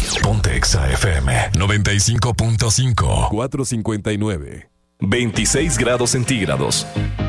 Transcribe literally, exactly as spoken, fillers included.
Ponte Exa F M noventa y cinco punto cinco. cuatrocientos cincuenta y nueve. veintiséis grados centígrados.